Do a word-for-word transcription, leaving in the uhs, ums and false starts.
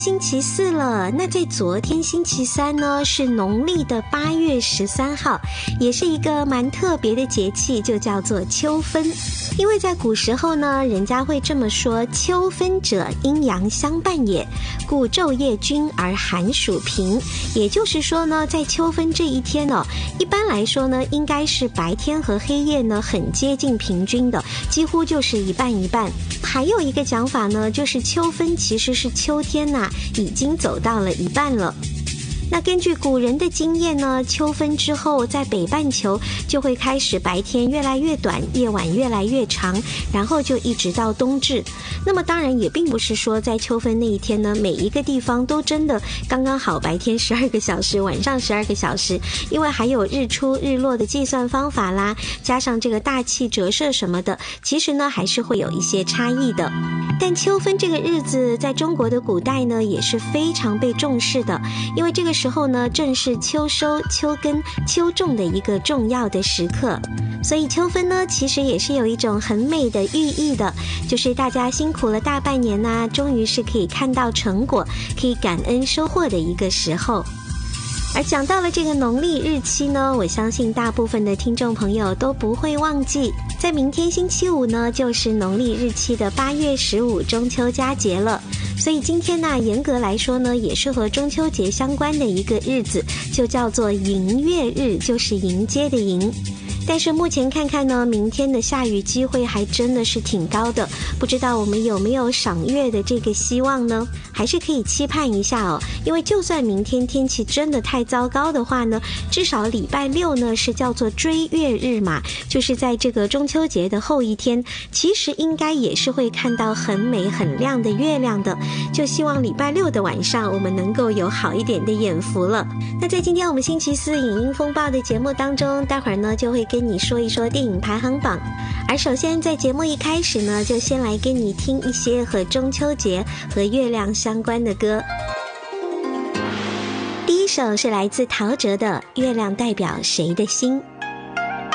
星期四了，那在昨天星期三呢，是农历的八月十三号，也是一个蛮特别的节气，就叫做秋分。因为在古时候呢，人家会这么说：秋分者，阴阳相伴也，故昼夜均而寒暑平。也就是说呢，在秋分这一天呢，一般来说呢，应该是白天和黑夜呢很接近平均的，几乎就是一半一半。还有一个讲法呢，就是秋分其实是秋天呐、啊，已经走到了一半了。那根据古人的经验呢，秋分之后在北半球就会开始白天越来越短，夜晚越来越长，然后就一直到冬至。那么当然也并不是说在秋分那一天呢，每一个地方都真的刚刚好白天十二个小时，晚上十二个小时，因为还有日出日落的计算方法啦，加上这个大气折射什么的，其实呢还是会有一些差异的。但秋分这个日子在中国的古代呢也是非常被重视的，因为这个时候呢正是秋收、秋耕、秋种的一个重要的时刻，所以秋分呢其实也是有一种很美的寓意的，就是大家辛苦了大半年啊，终于是可以看到成果，可以感恩收获的一个时候。而讲到了这个农历日期呢，我相信大部分的听众朋友都不会忘记，在明天星期五呢就是农历日期的八月十五中秋佳节了。所以今天呢严格来说呢也是和中秋节相关的一个日子，就叫做迎月日，就是迎接的迎。但是目前看看呢，明天的下雨机会还真的是挺高的，不知道我们有没有赏月的这个希望呢？还是可以期盼一下哦，因为就算明天天气真的太糟糕的话呢，至少礼拜六呢是叫做追月日嘛，就是在这个中秋节的后一天，其实应该也是会看到很美很亮的月亮的，就希望礼拜六的晚上我们能够有好一点的眼福了。那在今天我们星期四影音风暴的节目当中，待会儿呢就会跟你说一说电影排行榜，而首先在节目一开始呢，就先来跟你听一些和中秋节和月亮相关的歌。第一首是来自陶喆的《月亮代表谁的心》。